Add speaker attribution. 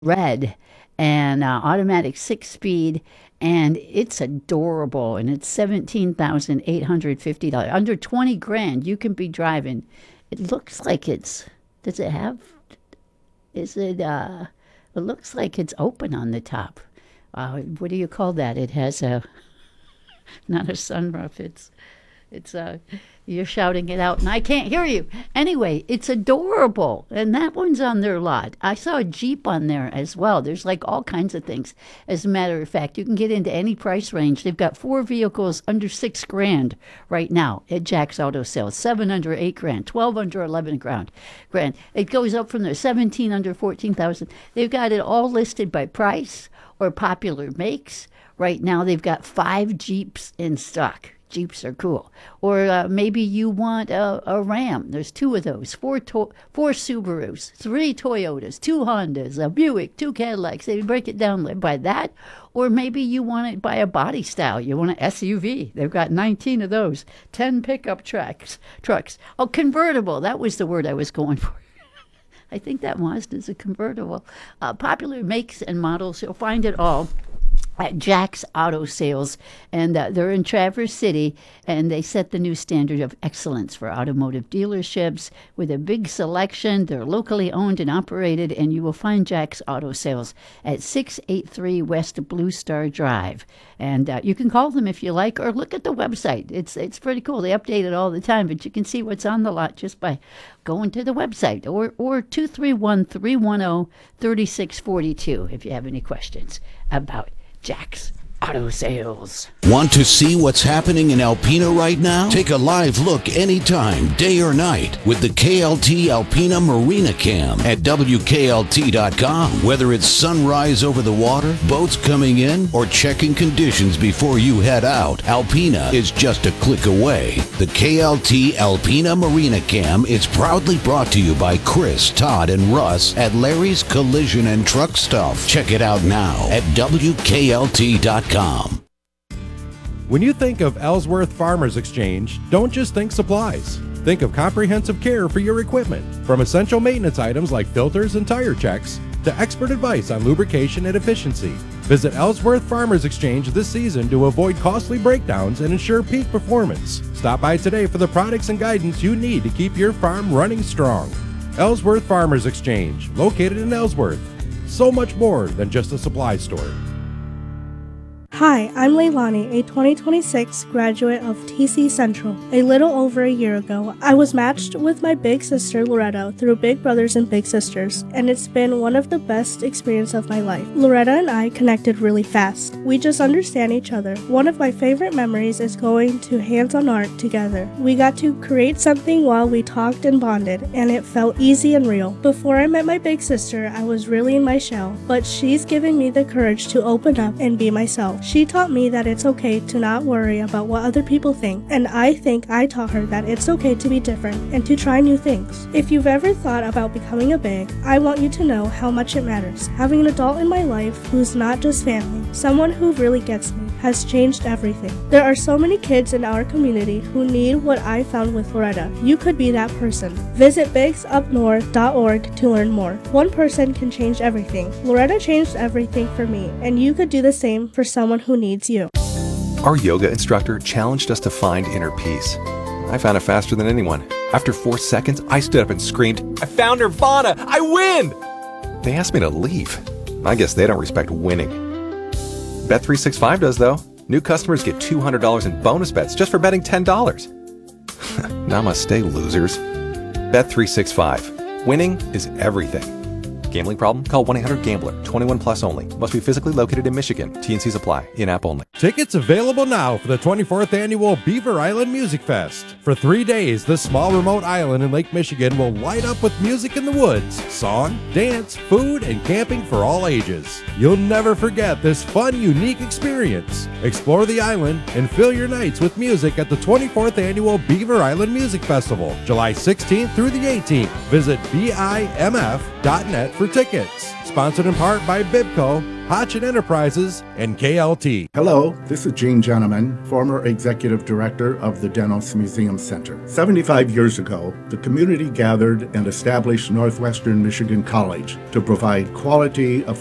Speaker 1: red and automatic 6 speed, and it's adorable, and it's $17,850 under 20 grand. You can be driving. It looks like it's, does it have, is it it looks like it's open on the top. What do you call that? It has a, not a sunroof, it's you're shouting it out and I can't hear you. Anyway, it's adorable. And that one's on their lot. I saw a Jeep on there as well. There's like all kinds of things. As a matter of fact, you can get into any price range. They've got 4 vehicles under 6 grand right now at Jack's Auto Sales. 7 under 8 grand, 12 under 11 grand. It goes up from there, 17 under 14,000. They've got it all listed by price or popular makes. Right now, they've got 5 Jeeps in stock. Jeeps are cool. Or maybe you want a Ram. There's 2 of those. 4 Subarus, 3 Toyotas, 2 Hondas, a Buick, 2 Cadillacs. They break it down by that. Or maybe you want it by a body style. You want an SUV. They've got 19 of those. 10 pickup trucks. Oh, convertible. That was the word I was going for. I think that Mazda's a convertible. Popular makes and models. You'll find it all at Jack's Auto Sales, and they're in Traverse City, and they set the new standard of excellence for automotive dealerships with a big selection. They're locally owned and operated, and you will find Jack's Auto Sales at 683 West Blue Star Drive. And you can call them if you like, or look at the website. It's pretty cool. They update it all the time, but you can see what's on the lot just by going to the website, or 231-310-3642 if you have any questions about Jack's Auto Sales.
Speaker 2: Want to see what's happening in Alpena right now? Take a live look anytime, day or night, with the KLT Alpena Marina Cam at WKLT.com. Whether it's sunrise over the water, boats coming in, or checking conditions before you head out, Alpena is just a click away. The KLT Alpena Marina Cam is proudly brought to you by Chris, Todd, and Russ at Larry's Collision and Truck Stuff. Check it out now at WKLT.com.
Speaker 3: When you think of Ellsworth Farmers Exchange, don't just think supplies. Think of comprehensive care for your equipment, from essential maintenance items like filters and tire checks to expert advice on lubrication and efficiency. Visit Ellsworth Farmers Exchange this season to avoid costly breakdowns and ensure peak performance. Stop by today for the products and guidance you need to keep your farm running strong. Ellsworth Farmers Exchange, located in Ellsworth. So much more than just a supply store.
Speaker 4: Hi, I'm Leilani, a 2026 graduate of TC Central. A little over a year ago, I was matched with my big sister Loretta through Big Brothers and Big Sisters, and it's been one of the best experiences of my life. Loretta and I connected really fast. We just understand each other. One of my favorite memories is going to hands-on art together. We got to create something while we talked and bonded, and it felt easy and real. Before I met my big sister, I was really in my shell, but she's given me the courage to open up and be myself. She taught me that it's okay to not worry about what other people think, and I think I taught her that it's okay to be different and to try new things. If you've ever thought about becoming a big, I want you to know how much it matters. Having an adult in my life who's not just family, someone who really gets me, has changed everything. There are so many kids in our community who need what I found with Loretta. You could be that person. Visit bigsupnorth.org to learn more. One person can change everything. Loretta changed everything for me, and you could do the same for someone who needs you.
Speaker 5: Our yoga instructor challenged us to find inner peace. I found it faster than anyone. After 4 seconds, I stood up and screamed, "I found Nirvana! I win!" They asked me to leave. I guess they don't respect winning. Bet365 does, though. New customers get $200 in bonus bets just for betting $10. Namaste, losers. Bet365. Winning is everything. Gambling problem? Call 1-800-GAMBLER. 21 plus only. Must be physically located in Michigan. T&Cs apply. In-app only.
Speaker 3: Tickets available now for the 24th Annual Beaver Island Music Fest. For 3 days, this small remote island in Lake Michigan will light up with music in the woods, song, dance, food, and camping for all ages. You'll never forget this fun, unique experience. Explore the island and fill your nights with music at the 24th Annual Beaver Island Music Festival, July 16th through the 18th. Visit BIMF.net for tickets. Sponsored in part by Bibco, Hotchin Enterprises, and KLT.
Speaker 6: Hello, this is Gene Gentleman, former executive director of the Denos Museum Center. 75 years ago, the community gathered and established Northwestern Michigan College to provide quality,